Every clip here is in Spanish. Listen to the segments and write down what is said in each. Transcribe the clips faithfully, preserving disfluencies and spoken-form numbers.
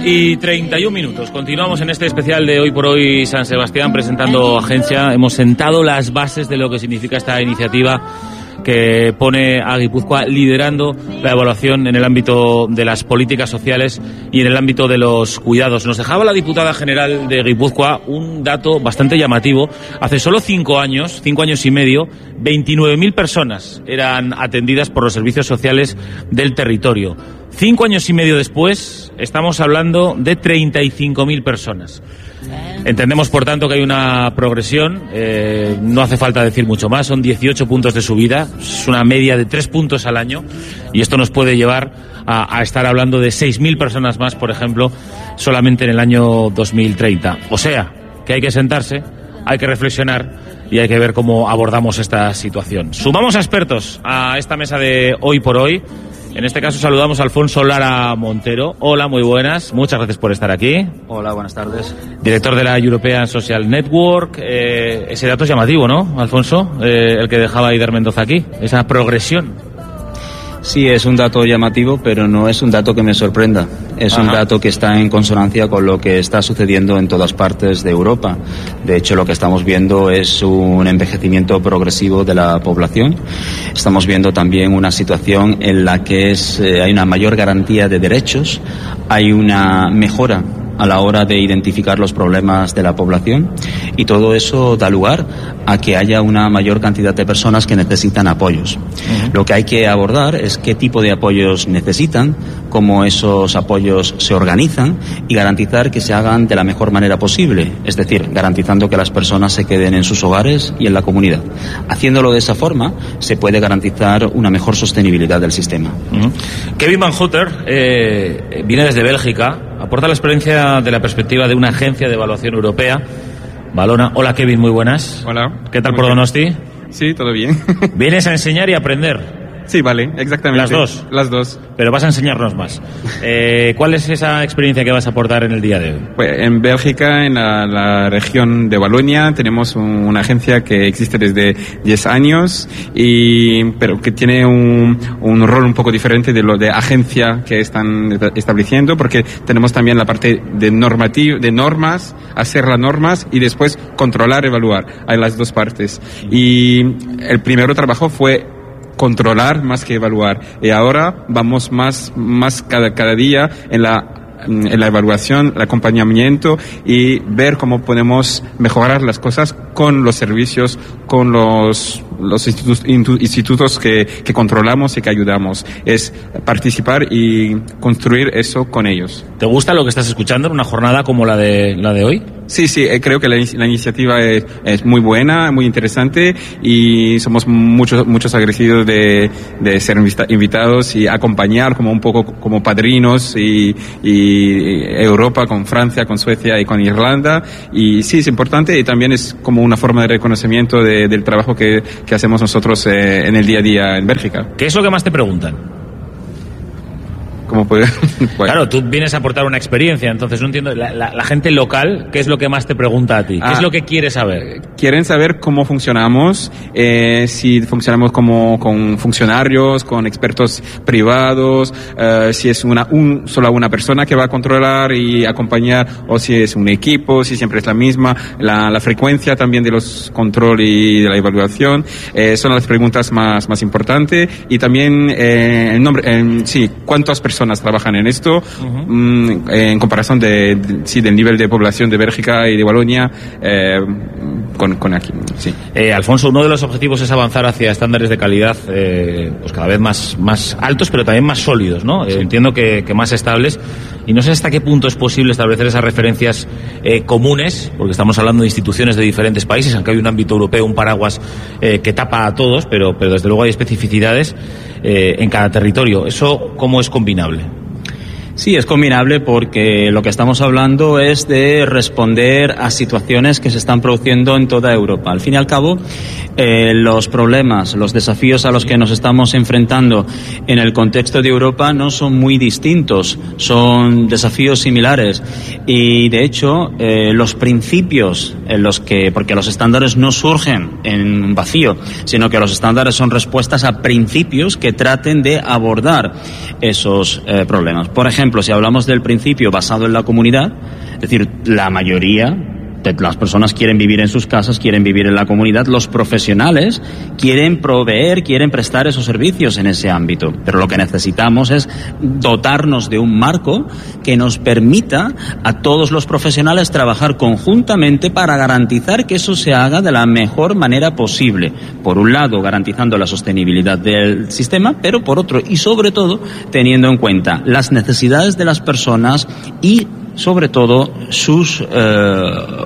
y treinta y un minutos. Continuamos en este especial de Hoy por Hoy San Sebastián presentando Agencia. Hemos sentado las bases de lo que significa esta iniciativa que pone a Guipúzcoa liderando la evaluación en el ámbito de las políticas sociales y en el ámbito de los cuidados. Nos dejaba la diputada general de Guipúzcoa un dato bastante llamativo. Hace solo cinco años, cinco años y medio, veintinueve mil personas eran atendidas por los servicios sociales del territorio. Cinco años y medio después, estamos hablando de treinta y cinco mil personas. Entendemos, por tanto, que hay una progresión, eh, no hace falta decir mucho más, son dieciocho puntos de subida, es una media de tres puntos al año, y esto nos puede llevar a, a estar hablando de seis mil personas más, por ejemplo, solamente en el año dos mil treinta. O sea, que hay que sentarse, hay que reflexionar y hay que ver cómo abordamos esta situación. Sumamos a expertos a esta mesa de Hoy por Hoy. En este caso saludamos a Alfonso Lara Montero. Hola, muy buenas. Muchas gracias por estar aquí. Hola, buenas tardes. Director de la European Social Network. Eh, ese dato es llamativo, ¿no, Alfonso? Eh, el que dejaba Eider Mendoza aquí. Esa progresión. Sí, es un dato llamativo, pero no es un dato que me sorprenda. Es Ajá. un dato que está en consonancia con lo que está sucediendo en todas partes de Europa. De hecho, lo que estamos viendo es un envejecimiento progresivo de la población. Estamos viendo también una situación en la que es, eh, hay una mayor garantía de derechos, hay una mejora a la hora de identificar los problemas de la población, y todo eso da lugar a que haya una mayor cantidad de personas que necesitan apoyos. Uh-huh. Lo que hay que abordar es qué tipo de apoyos necesitan, cómo esos apoyos se organizan y garantizar que se hagan de la mejor manera posible, es decir, garantizando que las personas se queden en sus hogares y en la comunidad. Haciéndolo de esa forma se puede garantizar una mejor sostenibilidad del sistema. Uh-huh. Kevin Van Hotter eh, viene desde Bélgica, aporta la experiencia de la perspectiva de una agencia de evaluación europea, Valona. Hola, Kevin, muy buenas. Hola. ¿Qué tal por Donosti? Sí, todo bien. ¿Vienes a enseñar y aprender? Sí, vale, exactamente. ¿Las dos? Las dos. Pero vas a enseñarnos más. Eh, ¿Cuál es esa experiencia que vas a aportar en el día de hoy? Pues en Bélgica, en la, la región de Valonia, tenemos un, una agencia que existe desde diez años, y, pero que tiene un, un rol un poco diferente de lo de agencia que están estableciendo, porque tenemos también la parte de normativo, de normas, hacer las normas y después controlar, evaluar. Hay las dos partes. Y el primer trabajo fue controlar más que evaluar, y ahora vamos más más cada cada día en la en la evaluación, el acompañamiento, y ver cómo podemos mejorar las cosas con los servicios, con los los institutos, institutos que, que controlamos y que ayudamos. Es participar y construir eso con ellos. ¿Te gusta lo que estás escuchando en una jornada como la de la de hoy? Sí, sí, creo que la, la iniciativa es, es muy buena, muy interesante, y somos muchos muchos agradecidos de, de ser invitados y acompañar como un poco como padrinos y, y Europa con Francia, con Suecia y con Irlanda. Y sí, es importante, y también es como una forma de reconocimiento de, del trabajo que, que hacemos nosotros eh, en el día a día en Bélgica. ¿Qué es lo que más te preguntan? ¿Cómo puede? Pues. Claro, tú vienes a aportar una experiencia, entonces no entiendo, la, la, la gente local, ¿qué es lo que más te pregunta a ti? ¿Qué ah, es lo que quiere saber? Quieren saber cómo funcionamos, eh, si funcionamos como con funcionarios, con expertos privados, eh, si es una un, solo una persona que va a controlar y acompañar, o si es un equipo, si siempre es la misma, la, la frecuencia también de los control y de la evaluación, eh, son las preguntas más, más importantes. Y también eh, el nombre, eh, sí, ¿cuántas personas trabajan en esto? Uh-huh. mm, en comparación de, de, sí, del nivel de población de Bélgica y de Valonia eh, con, con aquí. Sí. Eh, Alfonso, uno de los objetivos es avanzar hacia estándares de calidad eh, pues cada vez más, más altos, pero también más sólidos, ¿no? Sí. Eh, entiendo que, que más estables. Y no sé hasta qué punto es posible establecer esas referencias eh, comunes, porque estamos hablando de instituciones de diferentes países, aunque hay un ámbito europeo, un paraguas eh, que tapa a todos, pero, pero desde luego hay especificidades eh, en cada territorio. ¿Eso cómo es combinable? Sí, es combinable porque lo que estamos hablando es de responder a situaciones que se están produciendo en toda Europa. Al fin y al cabo, eh, los problemas, los desafíos a los que nos estamos enfrentando en el contexto de Europa no son muy distintos, son desafíos similares. Y, de hecho, eh, los principios en los que, porque los estándares no surgen en vacío, sino que los estándares son respuestas a principios que traten de abordar esos eh, problemas. Por ejemplo, ejemplo, si hablamos del principio basado en la comunidad, es decir, la mayoría de las personas quieren vivir en sus casas, quieren vivir en la comunidad, los profesionales quieren proveer, quieren prestar esos servicios en ese ámbito, pero lo que necesitamos es dotarnos de un marco que nos permita a todos los profesionales trabajar conjuntamente para garantizar que eso se haga de la mejor manera posible, por un lado garantizando la sostenibilidad del sistema, pero por otro y sobre todo teniendo en cuenta las necesidades de las personas y sobre todo sus eh,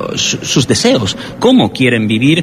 sus deseos, cómo quieren vivir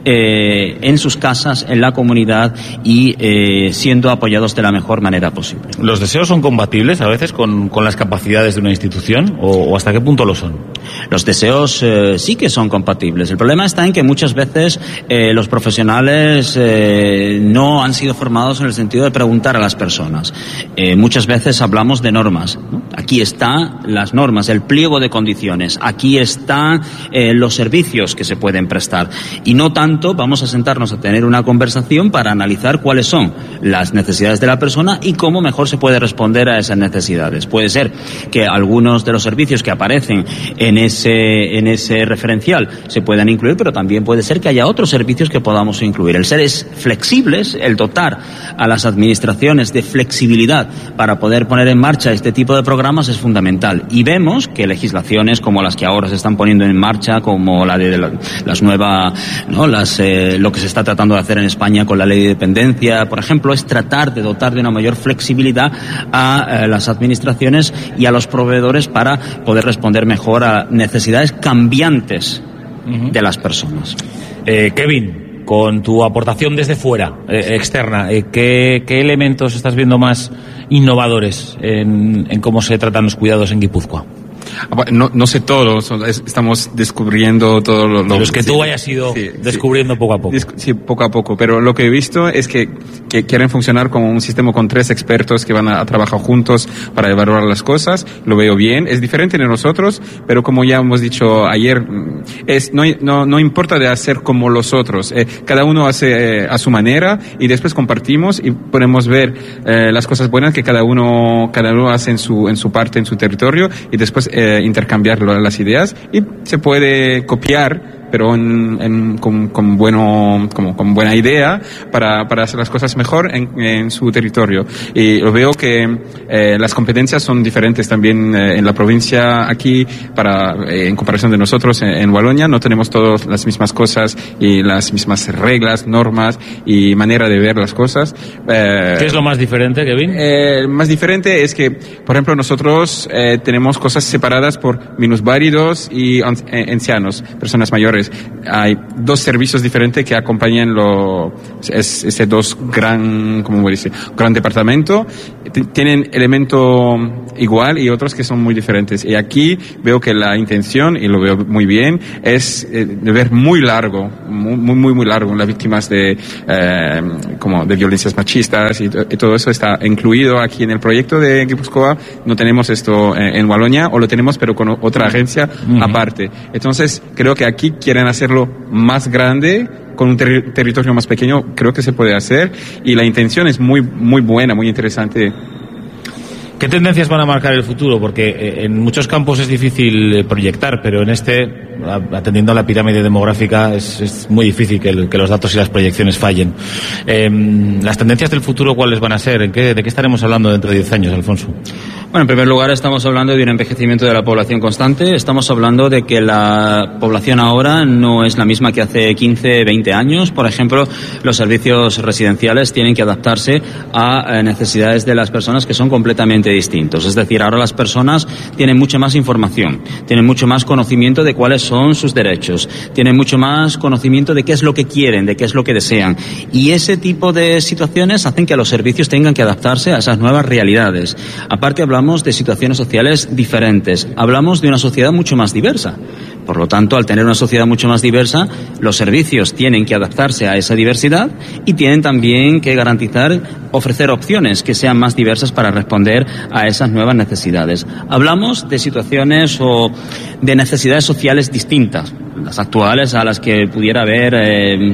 eh, en sus casas, en la comunidad y eh, siendo apoyados de la mejor manera posible. ¿Los deseos son compatibles a veces con, con las capacidades de una institución o, o hasta qué punto lo son? Los deseos eh, sí que son compatibles. El problema está en que muchas veces eh, los profesionales eh, no han sido formados en el sentido de preguntar a las personas. Eh, muchas veces hablamos de normas, ¿no? Aquí están las normas, el pliego de condiciones, aquí están eh, los servicios que se pueden prestar y no tanto vamos a sentarnos a tener una conversación para analizar cuáles son las necesidades de la persona y cómo mejor se puede responder a esas necesidades. Puede ser que algunos de los servicios que aparecen en ese, en ese referencial se puedan incluir, pero también puede ser que haya otros servicios que podamos incluir. El ser es flexibles, el dotar a las administraciones de flexibilidad para poder poner en marcha este tipo de programas es fundamental y vemos que legislaciones como las que ahora se están poniendo en marcha, como la de la, las nuevas, ¿no? las, eh, lo que se está tratando de hacer en España con la ley de dependencia, por ejemplo, es tratar de dotar de una mayor flexibilidad a eh, las administraciones y a los proveedores para poder responder mejor a necesidades cambiantes uh-huh. de las personas. Eh, Kevin, con tu aportación desde fuera, eh, externa, eh, ¿qué, ¿qué elementos estás viendo más innovadores en, en cómo se tratan los cuidados en Guipúzcoa? No, no sé todo, estamos descubriendo todo lo, lo Pero es que tú hayas ido sí, descubriendo sí, poco a poco. Sí, poco a poco, pero lo que he visto es que, que quieren funcionar como un sistema con tres expertos que van a, a trabajar juntos para evaluar las cosas. Lo veo bien, es diferente de nosotros, pero como ya hemos dicho ayer, es no, no, no importa de hacer como los otros, eh, cada uno hace eh, a su manera y después compartimos y podemos ver eh, las cosas buenas que cada uno, cada uno hace en su, en su parte, en su territorio y después eh, intercambiar las ideas y se puede copiar pero en, en, con, con, bueno, como, con buena idea para, para hacer las cosas mejor en, en su territorio. Y lo veo que eh, las competencias son diferentes también eh, en la provincia aquí, para eh, en comparación de nosotros en, en Wallonia, no tenemos todas las mismas cosas y las mismas reglas, normas y manera de ver las cosas. Eh, ¿Qué es lo más diferente, Kevin? Eh, más diferente es que, por ejemplo, nosotros eh, tenemos cosas separadas por minusválidos y ancianos, personas mayores. Hay dos servicios diferentes que acompañan lo, es, ese dos gran, como dice, gran departamento. T- tienen elemento igual y otros que son muy diferentes. Y aquí veo que la intención, y lo veo muy bien, es eh, de ver muy largo, muy, muy, muy largo, las víctimas de, eh, como de violencias machistas y, y todo eso está incluido aquí en el proyecto de Guipúzcoa. No tenemos esto en, en Wallonia, o lo tenemos pero con otra agencia uh-huh. aparte. Entonces, creo que aquí quieren hacerlo más grande, con un ter- territorio más pequeño, creo que se puede hacer, y la intención es muy, muy buena, muy interesante. ¿Qué tendencias van a marcar el futuro? Porque eh, en muchos campos es difícil eh, proyectar, pero en este, atendiendo a la pirámide demográfica, es, es muy difícil que, el, que los datos y las proyecciones fallen. Eh, ¿Las tendencias del futuro cuáles van a ser? ¿En qué, ¿De qué estaremos hablando dentro de diez años, Alfonso? Bueno, en primer lugar estamos hablando de un envejecimiento de la población constante. Estamos hablando de que la población ahora no es la misma que hace quince, veinte años. Por ejemplo, los servicios residenciales tienen que adaptarse a necesidades de las personas que son completamente distintos. Es decir, ahora las personas tienen mucha más información, tienen mucho más conocimiento de cuáles son sus derechos, tienen mucho más conocimiento de qué es lo que quieren, de qué es lo que desean. Y ese tipo de situaciones hacen que los servicios tengan que adaptarse a esas nuevas realidades. Aparte, hablamos de situaciones sociales diferentes. Hablamos de una sociedad mucho más diversa. Por lo tanto, al tener una sociedad mucho más diversa, los servicios tienen que adaptarse a esa diversidad y tienen también que garantizar, ofrecer opciones que sean más diversas para responder a esas nuevas necesidades. Hablamos de situaciones o de necesidades sociales distintas, las actuales a las que pudiera haber eh,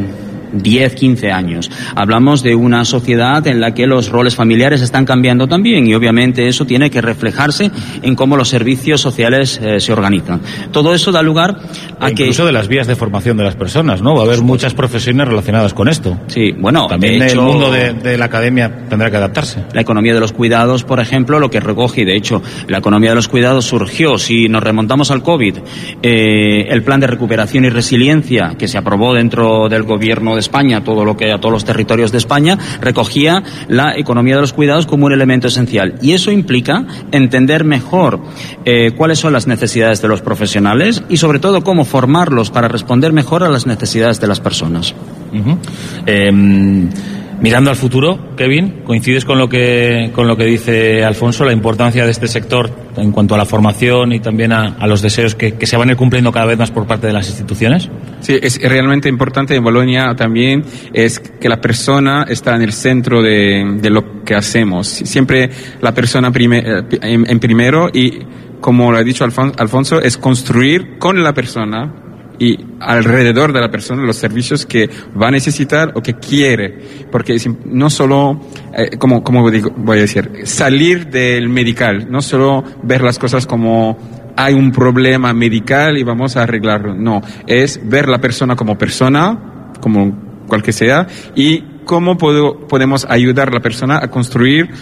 diez, quince años. Hablamos de una sociedad en la que los roles familiares están cambiando también y obviamente eso tiene que reflejarse en cómo los servicios sociales eh, se organizan. Todo eso da lugar a e que... Incluso de las vías de formación de las personas, ¿no? Va a haber muchas profesiones relacionadas con esto. Sí, bueno, también de hecho, el mundo de, de la academia tendrá que adaptarse. La economía de los cuidados, por ejemplo, lo que recoge, y de hecho la economía de los cuidados surgió, si nos remontamos al COVID, eh, el plan de recuperación y resiliencia que se aprobó dentro del gobierno de España, todo lo que a todos los territorios de España, recogía la economía de los cuidados como un elemento esencial. Y eso implica entender mejor eh, cuáles son las necesidades de los profesionales y sobre todo cómo formarlos para responder mejor a las necesidades de las personas. Uh-huh. Eh, mirando al futuro, Kevin, ¿coincides con lo que con lo que dice Alfonso, la importancia de este sector en cuanto a la formación y también a, a los deseos que, que se van a ir cumpliendo cada vez más por parte de las instituciones? Sí, es realmente importante en Bolonia también, es que la persona está en el centro de, de lo que hacemos. Siempre la persona prime, en, en primero y, como lo ha dicho Alfonso, es construir con la persona y alrededor de la persona los servicios que va a necesitar o que quiere, porque no solo, eh, como, como digo, voy a decir, salir del medical, no solo ver las cosas como hay un problema medical y vamos a arreglarlo, no, es ver la persona como persona, como cual que sea, y cómo puedo, podemos ayudar a la persona a construir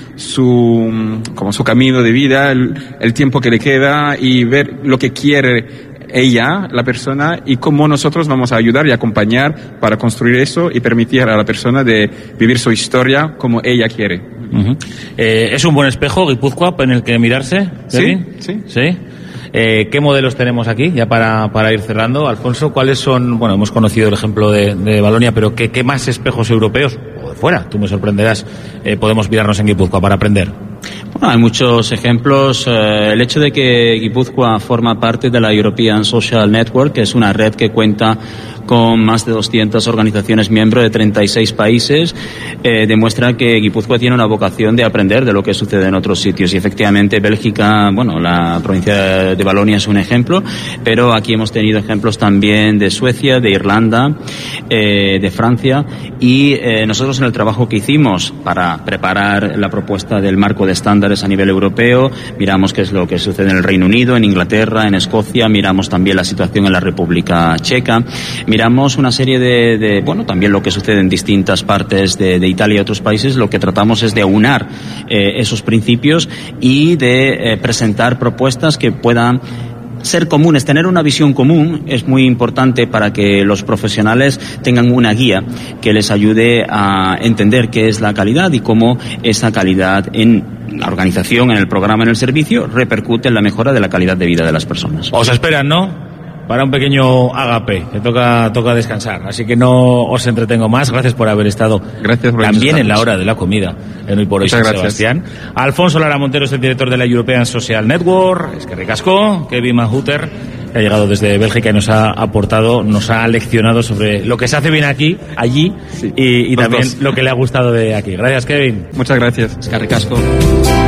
su, como su camino de vida, el, el tiempo que le queda y ver lo que quiere ella, la persona, y cómo nosotros vamos a ayudar y acompañar para construir eso y permitir a la persona de vivir su historia como ella quiere. Uh-huh. Eh, ¿Es un buen espejo, Guipúzcoa, en el que mirarse? Sí, sí. ¿Sí? Eh, ¿Qué modelos tenemos aquí? Ya para, para ir cerrando, Alfonso, ¿cuáles son? Bueno, hemos conocido el ejemplo de, de Balonia, pero ¿qué, ¿qué más espejos europeos, o de fuera, tú me sorprenderás, eh, podemos mirarnos en Guipúzcoa para aprender? Bueno, hay muchos ejemplos. Eh, el hecho de que Guipúzcoa forma parte de la European Social Network, que es una red que cuenta con más de doscientas organizaciones miembros de treinta y seis países, eh, demuestra que Guipúzcoa tiene una vocación de aprender de lo que sucede en otros sitios. Y efectivamente Bélgica, bueno, la provincia de Valonia es un ejemplo, pero aquí hemos tenido ejemplos también de Suecia, de Irlanda, eh, de Francia, y eh, nosotros en el trabajo que hicimos para preparar la propuesta del marco de estándares a nivel europeo, miramos qué es lo que sucede en el Reino Unido, en Inglaterra, en Escocia, miramos también la situación en la República Checa, miramos una serie de, de bueno, también lo que sucede en distintas partes de, de Italia y otros países. Lo que tratamos es de aunar eh, esos principios y de eh, presentar propuestas que puedan ser comunes. Tener una visión común es muy importante para que los profesionales tengan una guía que les ayude a entender qué es la calidad y cómo esa calidad en la organización, en el programa, en el servicio, repercute en la mejora de la calidad de vida de las personas. Os esperan, ¿no? Para un pequeño agape, que toca toca descansar. Así que no os entretengo más. Gracias por haber estado gracias por también en la hora de la comida en Hoy por Hoy San Sebastián. Alfonso Lara Montero es el director de la European Social Network. Es que ricasco. Kevin Mahuter, que ha llegado desde Bélgica y nos ha aportado, nos ha leccionado sobre lo que se hace bien aquí, allí, sí, y, y también dos. Lo que le ha gustado de aquí. Gracias, Kevin. Muchas gracias. Es que ricasco.